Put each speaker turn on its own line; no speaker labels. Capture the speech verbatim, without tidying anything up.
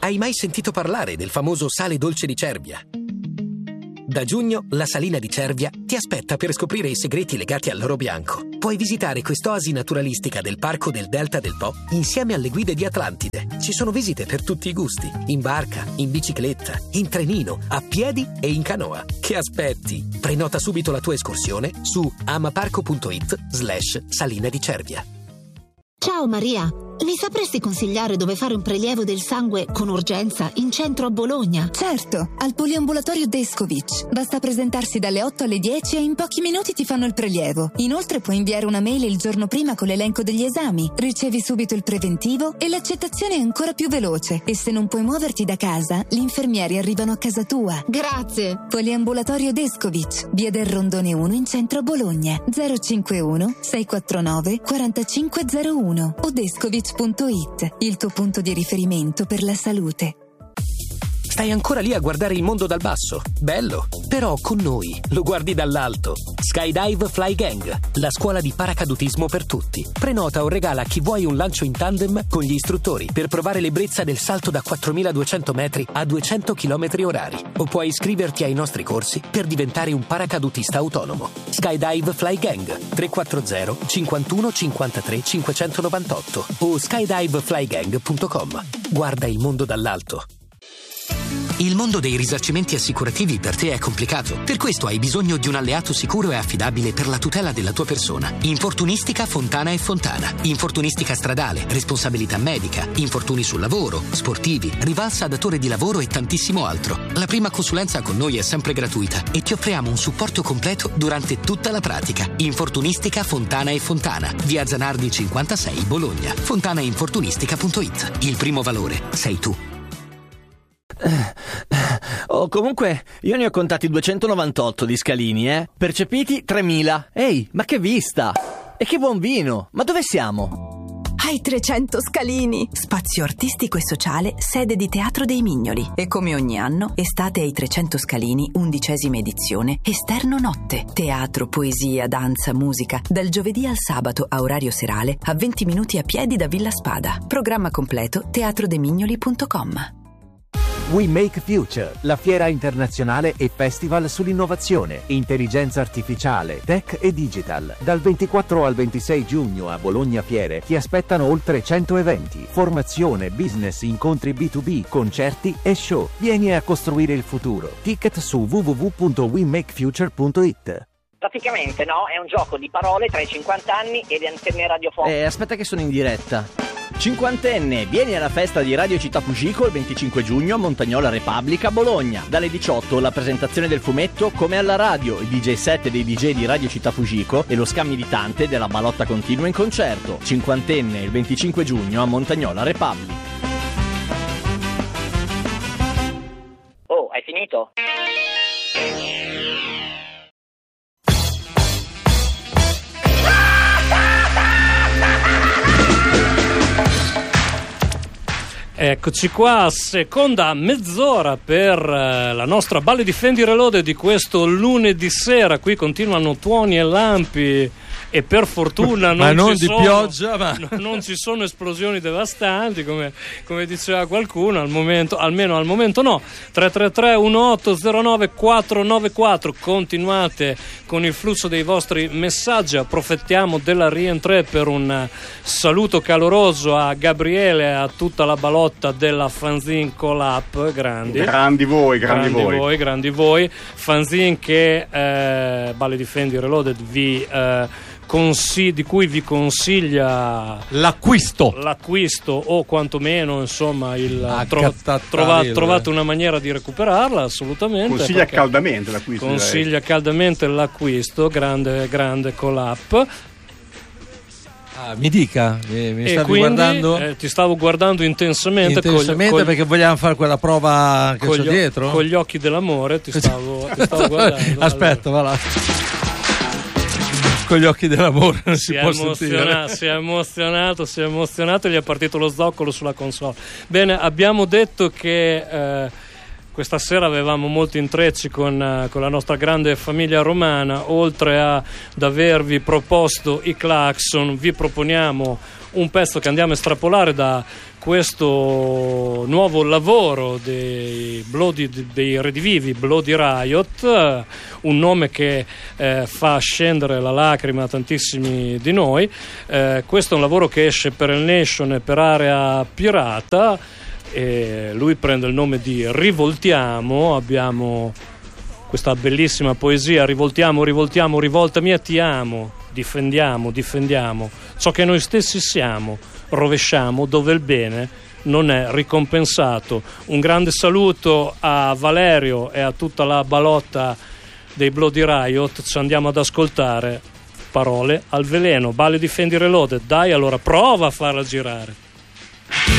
hai mai sentito parlare del famoso sale dolce di Cervia? Da giugno la Salina di Cervia ti aspetta per scoprire i segreti legati all'oro bianco. Puoi visitare quest'oasi naturalistica del Parco del Delta del Po insieme alle guide di Atlantide. Ci sono visite per tutti i gusti, in barca, in bicicletta, in trenino, a piedi e in canoa. Che aspetti? Prenota subito la tua escursione su amaparco.it slash Salina di Cervia.
Ciao Maria, mi sapresti consigliare dove fare un prelievo del sangue con urgenza in centro a Bologna?
Certo, al poliambulatorio Descovich. Basta presentarsi dalle otto alle dieci e in pochi minuti ti fanno il prelievo. Inoltre puoi inviare una mail il giorno prima con l'elenco degli esami. Ricevi subito il preventivo e l'accettazione è ancora più veloce. E se non puoi muoverti da casa, gli infermieri arrivano a casa tua.
Grazie!
Poliambulatorio Descovich, via del Rondone uno in centro a Bologna. zero cinquantuno sei quattronove quarantacinque zero uno o descovich punto it, il tuo punto di riferimento per la salute.
Stai ancora lì a guardare il mondo dal basso? Bello! Però con noi lo guardi dall'alto. Skydive Fly Gang, la scuola di paracadutismo per tutti. Prenota o regala a chi vuoi un lancio in tandem con gli istruttori per provare l'ebbrezza del salto da quattromiladuecento metri a duecento chilometri orari. O puoi iscriverti ai nostri corsi per diventare un paracadutista autonomo. Skydive Fly Gang tre quattro zero cinquantuno cinquantatré cinquecentonovantotto o skydiveflygang punto com. Guarda il mondo dall'alto. Il mondo dei risarcimenti assicurativi per te è complicato. Per questo hai bisogno di un alleato sicuro e affidabile per la tutela della tua persona. Infortunistica Fontana e Fontana. Infortunistica stradale, responsabilità medica, infortuni sul lavoro, sportivi, rivalsa datore di lavoro e tantissimo altro. La prima consulenza con noi è sempre gratuita e ti offriamo un supporto completo durante tutta la pratica. Infortunistica Fontana e Fontana. Via Zanardi cinquantasei, Bologna. fontanainfortunistica punto it. Il primo valore sei tu.
Oh, comunque, io ne ho contati duecentonovantotto di scalini, eh? Percepiti tremila. Ehi, ma che vista! E che buon vino! Ma dove siamo?
Ai trecento Scalini, spazio artistico e sociale, sede di Teatro dei Mignoli. E come ogni anno, estate ai trecento Scalini, undicesima edizione, esterno notte. Teatro, poesia, danza, musica, dal giovedì al sabato a orario serale, a venti minuti a piedi da Villa Spada. Programma completo teatrodemignoli punto com.
We Make Future, la fiera internazionale e festival sull'innovazione, intelligenza artificiale, tech e digital. Dal ventiquattro al ventisei giugno a Bologna Fiere ti aspettano oltre cento eventi, formazione, business, incontri B due B, concerti e show. Vieni a costruire il futuro. Ticket su w w w punto we make future punto it.
Praticamente, no? È un gioco di parole tra i cinquanta anni e le antenne radiofoniche.
Eh, aspetta che sono in diretta. Cinquantenne, vieni alla festa di Radio Città Fugico il venticinque giugno a Montagnola Repubblica, Bologna. Dalle diciotto la presentazione del fumetto Come alla radio, il D J set dei D J di Radio Città Fugico e lo scammitante della Balotta Continua in concerto. Cinquantenne, il venticinque giugno a Montagnola Repubblica.
Oh, hai finito?
Eccoci qua, seconda mezz'ora per eh, la nostra Balle di Fendi Reloaded di questo lunedì sera. Qui continuano tuoni e lampi e per fortuna non,
ma non
ci
di
sono,
pioggia, ma
non ci sono esplosioni devastanti come, come diceva qualcuno, al momento, almeno al momento no. Tre tre tre uno otto zero nove quattro nove quattro. Continuate con il flusso dei vostri messaggi. Approfittiamo della rientrée per un saluto caloroso a Gabriele e a tutta la balotta della Fanzine Collab. Grandi
grandi voi grandi,
grandi
voi.
voi grandi voi Fanzine che eh, Balle di Fendi Reloaded vi eh, Consigli, di cui vi consiglia
l'acquisto
l'acquisto o quantomeno insomma il tro,
trova,
il... trovate una maniera di recuperarla assolutamente.
Consiglia caldamente l'acquisto
consiglia
direi.
caldamente l'acquisto. Grande grande collab.
Ah, mi dica, mi, mi
e
stavi
quindi,
guardando?
Eh, ti stavo guardando intensamente,
intensamente
col,
perché vogliamo fare quella prova che c'è
gli,
dietro?
Con gli occhi dell'amore ti stavo, ti stavo guardando.
Aspetta, allora. va là. Con gli occhi dell'amore non si,
si
può
sentire. Si è emozionato, si è emozionato e gli è partito lo zoccolo sulla console. Bene, abbiamo detto che eh, questa sera avevamo molti intrecci con, con la nostra grande famiglia romana. Oltre ad avervi proposto i Claxon, vi proponiamo un pezzo che andiamo a estrapolare da questo nuovo lavoro dei, Bloody, dei Redivivi, Bloody Riot, un nome che eh, fa scendere la lacrima a tantissimi di noi. Eh, questo è un lavoro che esce per il Nation e per Area Pirata, e lui prende il nome di Rivoltiamo. Abbiamo questa bellissima poesia: rivoltiamo, rivoltiamo, rivoltami e ti amo, difendiamo, difendiamo ciò che noi stessi siamo, rovesciamo dove il bene non è ricompensato. Un grande saluto a Valerio e a tutta la balotta dei Bloody Riot. Ci andiamo ad ascoltare Parole al veleno, Bale Difendi Reloaded. Dai, allora prova a farla girare.